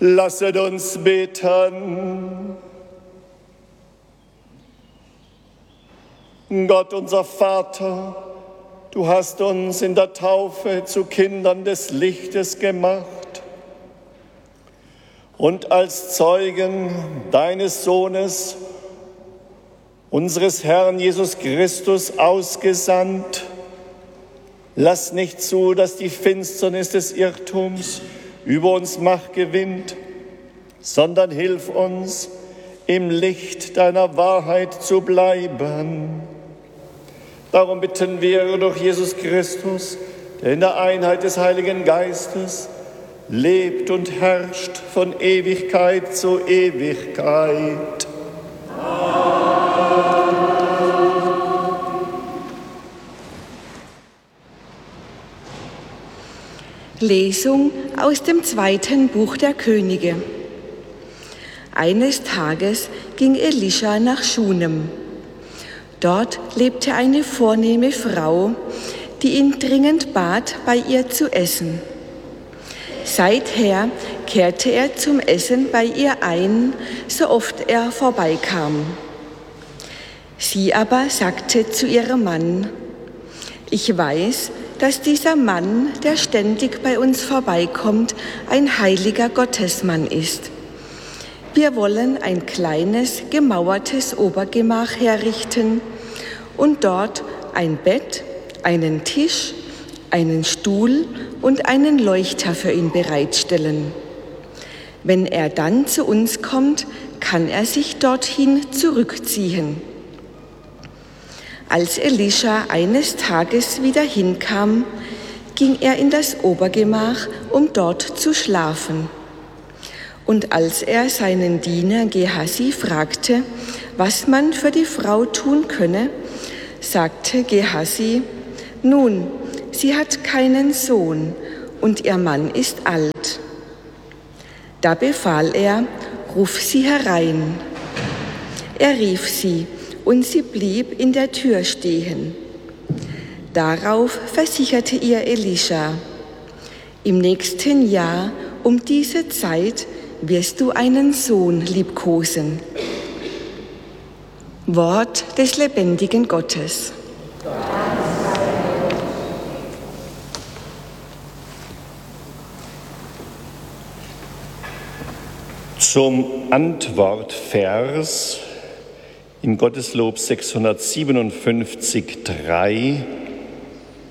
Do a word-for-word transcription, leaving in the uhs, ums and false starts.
Lasset uns beten. Gott, unser Vater, du hast uns in der Taufe zu Kindern des Lichtes gemacht und als Zeugen deines Sohnes, unseres Herrn Jesus Christus, ausgesandt. Lass nicht zu, dass die Finsternis des Irrtums über uns Macht gewinnt, sondern hilf uns, im Licht deiner Wahrheit zu bleiben. Darum bitten wir durch Jesus Christus, der in der Einheit des Heiligen Geistes lebt und herrscht von Ewigkeit zu Ewigkeit. Lesung aus dem zweiten Buch der Könige. Eines Tages ging Elisha nach Schunem. Dort lebte eine vornehme Frau, die ihn dringend bat, bei ihr zu essen. Seither kehrte er zum Essen bei ihr ein, so oft er vorbeikam. Sie aber sagte zu ihrem Mann: Ich weiß, dass dieser Mann, der ständig bei uns vorbeikommt, ein heiliger Gottesmann ist. Wir wollen ein kleines, gemauertes Obergemach herrichten und dort ein Bett, einen Tisch, einen Stuhl und einen Leuchter für ihn bereitstellen. Wenn er dann zu uns kommt, kann er sich dorthin zurückziehen. Als Elisha eines Tages wieder hinkam, ging er in das Obergemach, um dort zu schlafen. Und als er seinen Diener Gehasi fragte, was man für die Frau tun könne, sagte Gehasi: Nun, sie hat keinen Sohn und ihr Mann ist alt. Da befahl er: Ruf sie herein. Er rief sie, und sie blieb in der Tür stehen. Darauf versicherte ihr Elisha: Im nächsten Jahr um diese Zeit wirst du einen Sohn liebkosen. Wort des lebendigen Gottes. Zum Antwortvers in Gotteslob sechshundertsiebenundfünfzig, drei